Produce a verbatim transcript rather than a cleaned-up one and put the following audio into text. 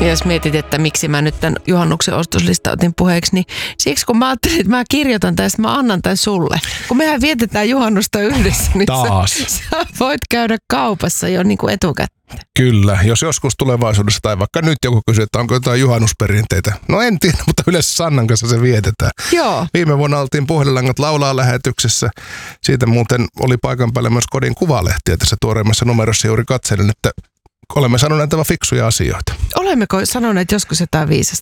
Ja jos mietit, että miksi mä nyt tämän juhannuksen ostoslista otin puheeksi, niin siksi kun mä ajattelin, että mä kirjoitan tämän, mä annan tämän sulle. Kun mehän vietetään juhannusta yhdessä, niin Taas. Sä, sä voit käydä kaupassa jo niin kuin etukäteen. Kyllä, jos joskus tulevaisuudessa tai vaikka nyt joku kysyy, että onko jotain juhannusperinteitä. No en tiedä, mutta yleensä Sannan kanssa se vietetään. Joo. Viime vuonna oltiin Puhelinlangat laulaa lähetyksessä. Siitä muuten oli paikan päällä myös Kodin Kuvalehtiä tässä tuoreimmassa numerossa juuri katselin, että olemme sanoneet aivan fiksuja asioita. Olemmeko sanoneet joskus jotain viisasta?